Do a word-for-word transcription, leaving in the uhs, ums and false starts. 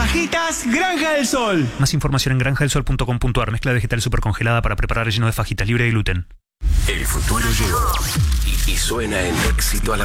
fajitas Granja del Sol. Más información en granja del sol punto com punto ar. Mezcla vegetal super congelada para preparar relleno de fajitas libre de gluten. El futuro llegó y, y suena en éxito a la